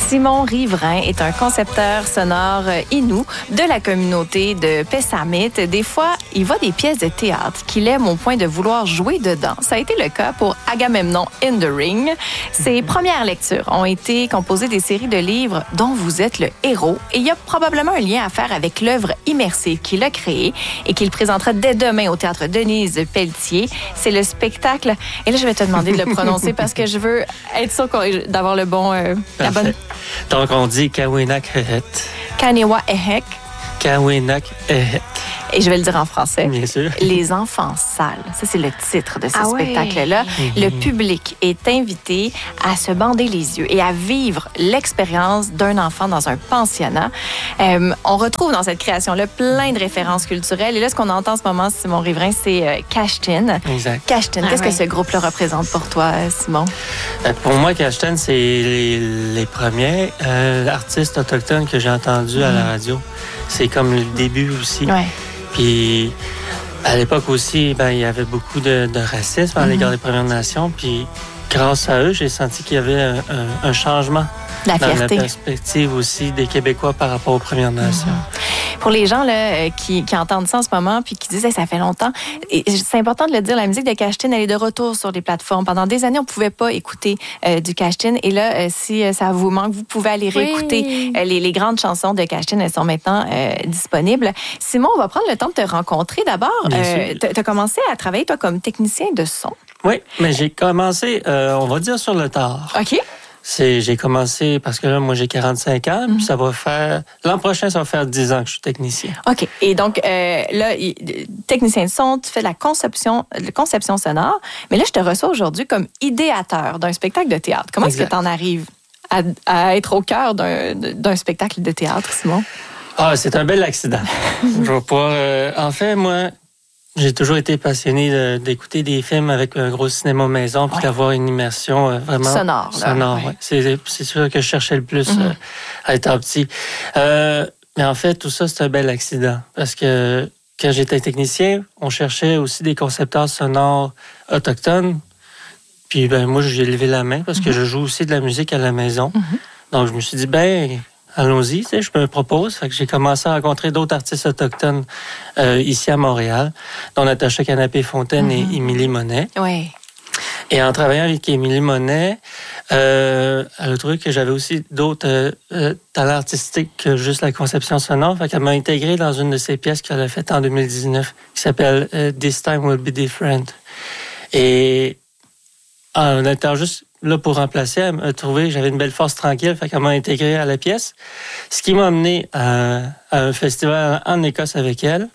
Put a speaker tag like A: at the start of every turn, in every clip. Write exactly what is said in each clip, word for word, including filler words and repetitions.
A: Simon Riverain est un concepteur sonore inou de la communauté de Pessamit. Des fois, il voit des pièces de théâtre qu'il aime au point de vouloir jouer dedans. Ça a été le cas pour Agamemnon in the Ring. Ses premières lectures ont été composées des séries de livres dont vous êtes le héros. Et il y a probablement un lien à faire avec l'œuvre immersive qu'il a créée et qu'il présentera dès demain au Théâtre Denise Pelletier. C'est le spectacle... Et là, je vais te demander de le prononcer parce que je veux être sûre d'avoir le bon... Euh, la bonne...
B: Donc, on dit Kawinak Ehet.
A: Kanewa Ehek.
B: Kawinak Ehet.
A: Et je vais le dire en français.
B: Bien sûr.
A: Les enfants sales. Ça, c'est le titre de ce
C: ah
A: spectacle-là.
B: Ouais.
A: Le public est invité à se bander les yeux et à vivre l'expérience d'un enfant dans un pensionnat. Euh, on retrouve dans cette création-là plein de références culturelles. Et là, ce qu'on entend en ce moment, Simon Riverain, c'est euh, Kashtin.
B: Exact.
A: Kashtin,
C: Ah
A: qu'est-ce
C: ouais.
A: que ce groupe-là représente pour toi, Simon?
B: Euh, Pour moi, Kashtin, c'est les, les premiers euh, artistes autochtones que j'ai entendus à la radio. C'est comme le début aussi.
A: Ouais.
B: Puis, à l'époque aussi, ben, il y avait beaucoup de, de racisme à l'égard des Premières Nations. Puis, grâce à eux, j'ai senti qu'il y avait un, un, un changement
A: La
B: dans la
A: fierté.
B: perspective aussi des Québécois par rapport aux Premières Nations.
A: Pour les gens là, euh, qui, qui entendent ça en ce moment puis qui disent hey, ça fait longtemps, et c'est important de le dire, la musique de Kashtin, elle est de retour sur les plateformes. Pendant des années, on ne pouvait pas écouter euh, du Kashtin. Et là, euh, si euh, ça vous manque, vous pouvez aller réécouter
C: Oui.
A: euh, les, les grandes chansons de Kashtin. Elles sont maintenant euh, disponibles. Simon, on va prendre le temps de te rencontrer. D'abord,
B: Bien
A: euh,
B: sûr.
A: tu as commencé à travailler, toi, comme technicien de son.
B: Oui, mais j'ai commencé, euh, on va dire, sur le tard.
A: OK.
B: C'est, j'ai commencé parce que là, moi, j'ai quarante-cinq ans, puis ça va faire... L'an prochain, ça va faire dix ans que je suis technicien.
A: OK. Et donc, euh, là, il- technicien de son, tu fais de la conception, de la conception sonore. Mais là, je te reçois aujourd'hui comme idéateur d'un spectacle de théâtre. Comment est-ce que
B: Exact.
A: tu en arrives à, à être au cœur d'un, d'un spectacle de théâtre, Simon?
B: Ah, c'est un bel accident. Je vais pouvoir... euh, en fait, moi, j'ai toujours été passionné de- d'écouter des films avec un gros cinéma maison, puis
A: Ouais.
B: d'avoir une immersion euh, vraiment...
A: Sonore, là.
B: Sonore,
A: Ouais.
B: ouais. C'est, c'est sûr que je cherchais le plus
A: Mhm.
B: euh, à étant petit. Euh, mais en fait, tout ça, c'est un bel accident. Parce que quand j'étais technicien, on cherchait aussi des concepteurs sonores autochtones. Puis, ben moi, j'ai levé la main parce que je joue aussi de la musique à la maison. Donc, je me suis dit, ben, allons-y, tu sais, je me propose. Fait que j'ai commencé à rencontrer d'autres artistes autochtones euh, ici à Montréal, dont Natacha Canapé-Fontaine et Émilie Monet.
A: Oui.
B: Et en travaillant avec Émilie Monet, euh, elle a trouvé que j'avais aussi d'autres euh, euh, talents artistiques que juste la conception sonore. Fait qu'elle m'a intégré dans une de ses pièces qu'elle a faites en deux mille dix-neuf, qui s'appelle euh, This Time Will Be Different. Et en étant juste là pour remplacer, elle m'a trouvé que j'avais une belle force tranquille, fait qu'elle m'a intégré à la pièce. Ce qui m'a amené à, à un festival en Écosse avec elle.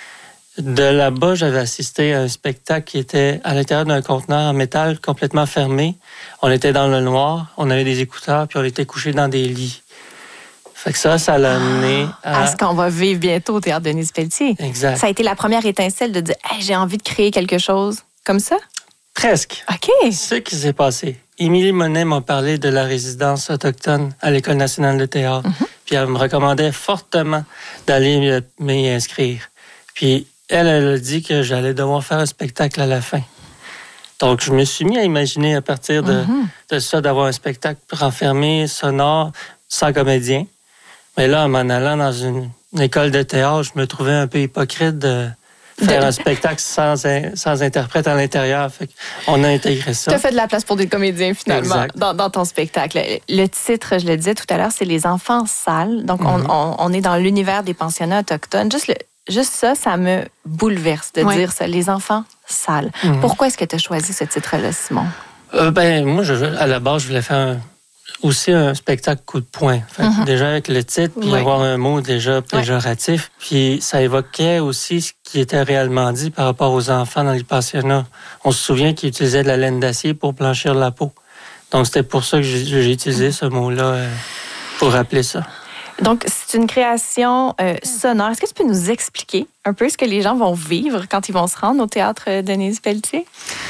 B: De là-bas, j'avais assisté à un spectacle qui était à l'intérieur d'un conteneur en métal complètement fermé. On était dans le noir, on avait des écouteurs, puis on était couchés dans des lits. Fait que ça, ça l'a amené à...
A: À ce qu'on va vivre bientôt au Théâtre Denise Pelletier.
B: Exact.
A: Ça a été la première étincelle de dire hey, j'ai envie de créer quelque chose comme ça.
B: Presque.
A: OK.
B: Ce qui s'est passé. Émilie Monet m'a parlé de la résidence autochtone à l'École nationale de théâtre. Puis elle me recommandait fortement d'aller m'y inscrire. Puis elle, elle a dit que j'allais devoir faire un spectacle à la fin. Donc, je me suis mis à imaginer à partir de,
A: Mhm.
B: de ça, d'avoir un spectacle renfermé, sonore, sans comédien. Mais là, en m'en allant dans une, une école de théâtre, je me trouvais un peu hypocrite de faire
A: De-
B: un spectacle sans, in- sans interprète à l'intérieur. Fait qu'on a intégré ça.
A: Tu as fait de la place pour des comédiens, finalement,
B: Exact.
A: dans, dans ton spectacle. Le titre, je le disais tout à l'heure, c'est Les enfants sales. Donc, on,
B: Mhm.
A: on, on est dans l'univers des pensionnats autochtones. Juste, le, juste ça, ça me bouleverse de
C: Ouais.
A: dire ça, Les enfants sales.
B: Mhm.
A: Pourquoi est-ce que tu as choisi ce titre-là, Simon?
B: Euh, ben, moi, je, à la base, je voulais faire un- aussi un spectacle coup de poing. Fait que
A: Mhm.
B: Déjà avec le titre, puis
A: Ouais.
B: avoir un mot déjà péjoratif. Puis ça évoquait aussi ce qui était réellement dit par rapport aux enfants dans les pensionnats. On se souvient qu'ils utilisaient de la laine d'acier pour blanchir la peau. Donc c'était pour ça que j'ai, j'ai utilisé ce mot-là euh, pour rappeler ça.
A: Donc, c'est une création euh, sonore. Est-ce que tu peux nous expliquer un peu ce que les gens vont vivre quand ils vont se rendre au Théâtre Denise Pelletier?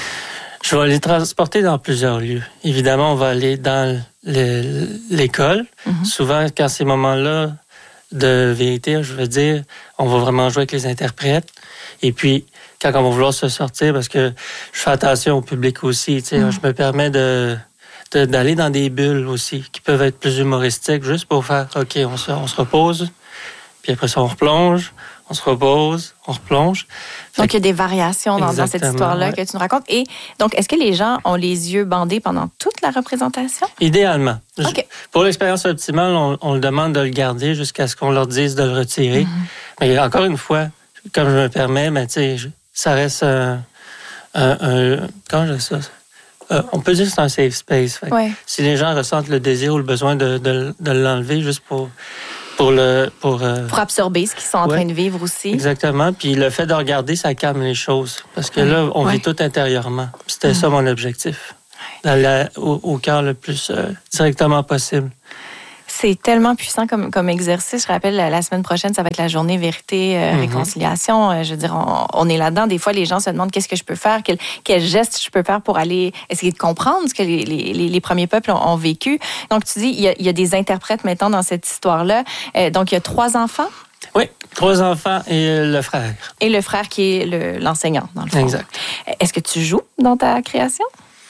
B: Je vais les transporter dans plusieurs lieux. Évidemment, on va aller dans le- l'école.
A: Mhm.
B: Souvent, quand ces moments-là de vérité, je veux dire, on va vraiment jouer avec les interprètes. Et puis, quand on va vouloir se sortir, parce que je fais attention au public aussi, tu sais,
A: Mhm.
B: je me permets de de, d'aller dans des bulles aussi, qui peuvent être plus humoristiques, juste pour faire, OK, on se, on se repose, puis après ça, on replonge, on se repose, on replonge.
A: Fait donc, il y a des variations dans, dans cette histoire-là ouais. que tu nous racontes. Et donc, est-ce que les gens ont les yeux bandés pendant toute la représentation?
B: Idéalement.
A: Okay.
B: Pour l'expérience optimale, on, on le demande de le garder jusqu'à ce qu'on leur dise de le retirer. Mm-hmm. Mais encore une fois, comme je me permets, ben, tu sais, ça reste un... un, un comment je dis ça? Euh, on peut dire que c'est un safe space. Fait.
A: Ouais.
B: Si les gens ressentent le désir ou le besoin de, de, de l'enlever juste pour... Pour, le, pour, euh...
A: pour absorber ce qu'ils sont en ouais, train de vivre aussi.
B: Exactement. Puis le fait de regarder, ça calme les choses. Parce que ouais, là, on ouais. vit tout intérieurement. C'était mmh. ça mon objectif. Ouais. D'aller au, au cœur le plus euh, directement possible.
A: C'est tellement puissant comme, comme exercice. Je rappelle, la, la semaine prochaine, ça va être la journée vérité, euh, mm-hmm. réconciliation. Euh, je veux dire, on, on est là-dedans. Des fois, les gens se demandent qu'est-ce que je peux faire, quel, quel geste je peux faire pour aller essayer de comprendre ce que les, les, les premiers peuples ont, ont vécu. Donc, tu dis, il y, a, il y a des interprètes maintenant dans cette histoire-là. Euh, donc, il y a trois enfants.
B: Oui, trois enfants et le frère.
A: Et le frère qui est le, l'enseignant, dans le fond.
B: Exact.
A: Est-ce que tu joues dans ta création?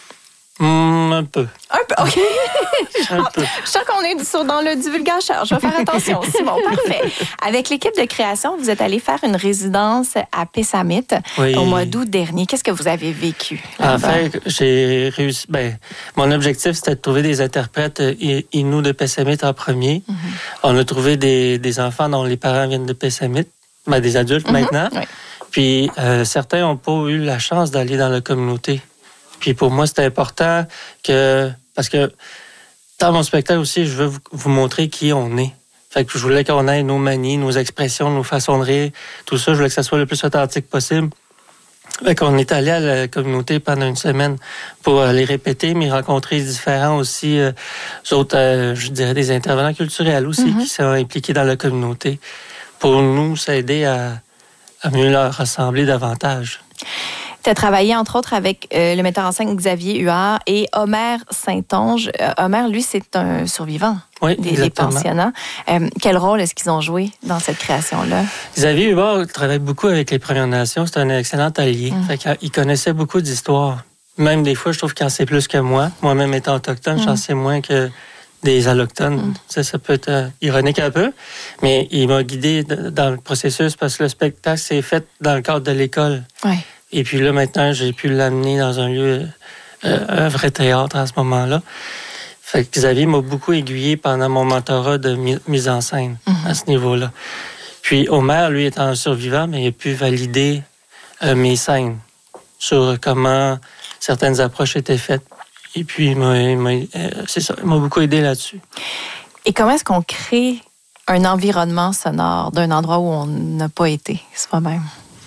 B: Mmh, un peu.
A: Un peu, OK.
B: un peu.
A: Je sens qu'on est sur, dans le divulgateur. Je vais faire attention. C'est bon, parfait. Avec l'équipe de création, vous êtes allé faire une résidence à Pessamit oui. au mois d'août dernier. Qu'est-ce que vous avez vécu là-bas?
B: En fait, j'ai réussi... Ben, mon objectif, c'était de trouver des interprètes Inuits de Pessamit en premier. Mm-hmm. On a trouvé des, des enfants dont les parents viennent de Pessamit, ben, des adultes mm-hmm. maintenant. Oui. Puis, euh, certains n'ont pas eu la chance d'aller dans la communauté. Puis pour moi, c'est important que... Parce que dans mon spectacle aussi, je veux vous, vous montrer qui on est. Fait que je voulais qu'on ait nos manies, nos expressions, nos façons de rire, tout ça. Je voulais que ça soit le plus authentique possible. Fait qu'on est allé à la communauté pendant une semaine pour les répéter, mais rencontrer différents aussi, euh, autres, euh, je dirais, des intervenants culturels aussi mm-hmm. qui sont impliqués dans la communauté pour nous aider à, à mieux leur ressembler davantage.
A: Tu as travaillé, entre autres, avec euh, le metteur en scène Xavier Huard et Omer Saint-Onge. Euh, Omer, lui, c'est un survivant
B: oui,
A: des, des pensionnats. Euh, quel rôle est-ce qu'ils ont joué dans cette création-là?
B: Xavier Huard travaille beaucoup avec les Premières Nations. C'est un excellent allié. Mmh. Fait qu'il connaissait beaucoup d'histoires. Même des fois, je trouve qu'il en sait plus que moi. Moi-même étant autochtone, mmh. j'en sais moins que des allochtones. Mmh. Ça, ça peut être euh, ironique un peu. Mais il m'a guidé dans le processus parce que le spectacle s'est fait dans le cadre de l'école.
A: Oui.
B: Et puis là, maintenant, j'ai pu l'amener dans un lieu, euh, un vrai théâtre à ce moment-là. Fait que Xavier m'a beaucoup aiguillé pendant mon mentorat de mi- mise en scène mm-hmm. à ce niveau-là. Puis Omer, lui, étant un survivant, mais il a pu valider euh, mes scènes sur comment certaines approches étaient faites. Et puis, il m'a, il m'a, euh, c'est ça, il m'a beaucoup aidé là-dessus.
A: Et comment est-ce qu'on crée un environnement sonore d'un endroit où on n'a pas été soi-même?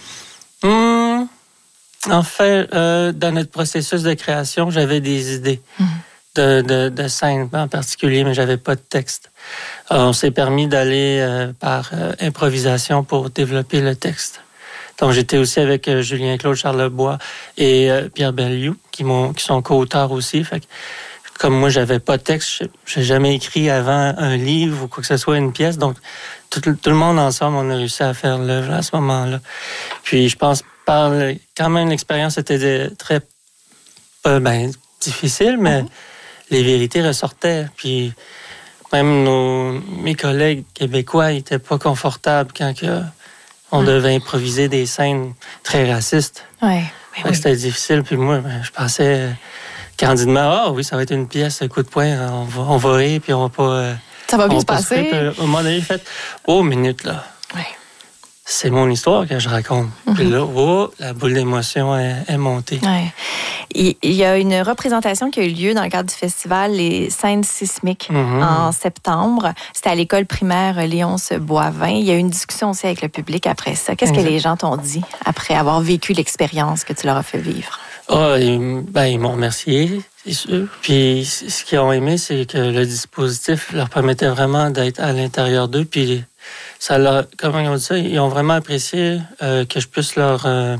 B: Hum... En fait, euh, dans notre processus de création, j'avais des idées mmh. de, de, de scènes en particulier, mais j'avais pas de texte. Alors, on s'est permis d'aller euh, par euh, improvisation pour développer le texte. Donc, j'étais aussi avec euh, Julien-Claude Charlebois et euh, Pierre Belliou, qui, m'ont, qui sont co-auteurs aussi. Fait que, comme moi, j'avais pas de texte, j'ai jamais écrit avant un livre ou quoi que ce soit, une pièce. Donc, tout, tout le monde ensemble, on a réussi à faire l'œuvre à ce moment-là. Puis, je pense Par le, quand même, l'expérience était très euh, ben, difficile, mais mm-hmm. les vérités ressortaient. Puis même nos, mes collègues québécois n'étaient pas confortables quand que on mm. devait improviser des scènes très racistes.
A: Ouais, oui, oui.
B: C'était difficile. Puis moi, ben, je pensais candidement, ah oui, ça va être une pièce, coup de poing, on va, on va rire, puis on va pas... Euh,
A: ça va bien se passer.
B: Puis, au moment donné, j'ai fait, oh, minute, là.
A: Oui.
B: C'est mon histoire que je raconte. Mm-hmm. Puis là, oh, la boule d'émotion est, est montée.
A: Ouais. Il y a une représentation qui a eu lieu dans le cadre du festival Les Scènes sismiques mm-hmm. en septembre. C'était à l'école primaire Léonce Boivin. Il y a eu une discussion aussi avec le public après ça. Qu'est-ce exact. Que les gens t'ont dit après avoir vécu l'expérience que tu leur as fait vivre?
B: Oh, ils, ben, ils m'ont remercié, c'est sûr. Puis ce qu'ils ont aimé, c'est que le dispositif leur permettait vraiment d'être à l'intérieur d'eux. Puis ça leur, comment on dit ça, ils ont vraiment apprécié euh, que je puisse leur, euh,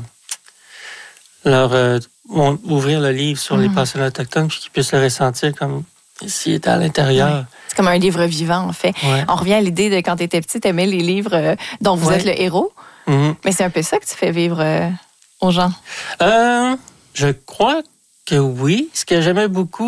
B: leur euh, ouvrir le livre sur mmh. les pensionnats autochtones, puis qu'ils puissent le ressentir comme s'ils étaient à l'intérieur.
A: Ouais. C'est comme un livre vivant, en fait.
B: Ouais.
A: On revient à l'idée de quand tu étais petit, tu aimais les livres euh, dont vous ouais. êtes le héros. Mmh. Mais c'est un peu ça que tu fais vivre euh, aux gens.
B: Euh, je crois que oui. Ce que j'aimais beaucoup,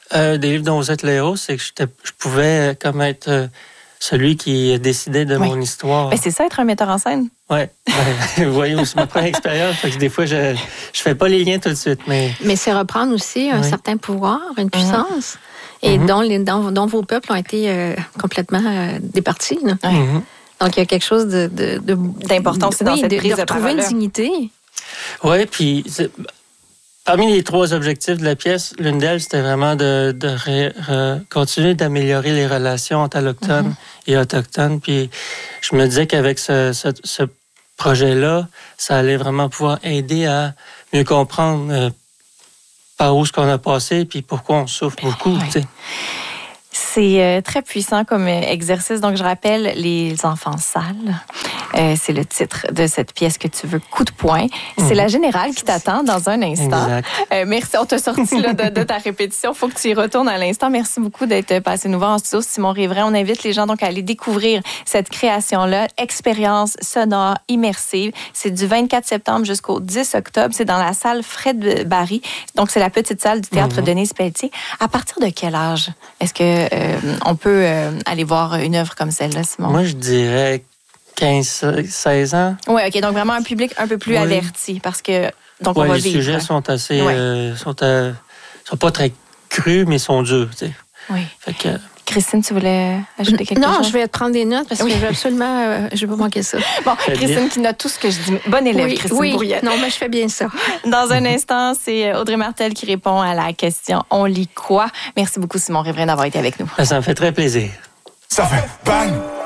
B: euh, des livres dont vous êtes le héros, c'est que je pouvais comme être euh, celui qui décidait de oui. mon histoire.
A: Ben, c'est ça, être un metteur en scène.
B: Oui. Ben, vous voyez, c'est ma première expérience. Fait que des fois, je ne fais pas les liens tout de suite. Mais,
C: mais c'est reprendre aussi un oui. certain pouvoir, une puissance, mm-hmm. et mm-hmm. dont, les, dont, dont vos peuples ont été euh, complètement euh, départis. Là. Mm-hmm. Donc, il y a quelque chose de, de, de,
A: d'important aussi oui, dans cette
C: de,
A: prise
C: de, de retrouver une dignité.
B: Oui, puis parmi les trois objectifs de la pièce, l'une d'elles, c'était vraiment de, de ré, re, continuer d'améliorer les relations entre allochtones mm-hmm. et autochtones. Puis je me disais qu'avec ce, ce, ce projet-là, ça allait vraiment pouvoir aider à mieux comprendre euh, par où ce qu'on a passé puis pourquoi on souffre beaucoup.
A: Oui.
B: Tu sais.
A: C'est euh, très puissant comme euh, exercice. Donc, je rappelle, Les enfants sales, euh, c'est le titre de cette pièce que tu veux, Coup de poing. C'est mmh. la générale qui t'attend dans un instant. Euh, merci, on t'a sorti là, de, de ta répétition. Il faut que tu y retournes à l'instant. Merci beaucoup d'être passé nous voir en studio, Simon Riverain. On invite les gens donc à aller découvrir cette création-là, expérience sonore immersive. C'est du vingt-quatre septembre jusqu'au dix octobre. C'est dans la salle Fred Barry. Donc, c'est la petite salle du théâtre mmh. Denise Pelletier. À partir de quel âge est-ce que Euh, on peut euh, aller voir une œuvre comme celle-là, Simon?
B: Moi, je dirais quinze seize ans.
A: Oui, OK. Donc, vraiment un public un peu plus oui. averti parce que... Donc,
B: ouais,
A: on va
B: les
A: vivre.
B: sujets sont assez...
A: Ouais.
B: Euh, sont, à, sont pas très crus, mais sont durs, tu sais.
A: Oui.
B: Fait que...
A: Christine, tu voulais ajouter quelque
C: non,
A: chose?
C: Non, je vais prendre des notes parce oui. que je vais absolument... Euh, je ne vais pas manquer ça.
A: Bon, Christine qui note tout ce que je dis. Bonne élève,
C: oui,
A: Christine
C: oui.
A: Brouillette.
C: Non, mais je fais bien ça.
A: Dans un instant, c'est Audrey Martel qui répond à la question « On lit quoi? » Merci beaucoup, Simon Riverain, d'avoir été avec nous.
B: Ça me fait très plaisir.
D: Ça fait bang!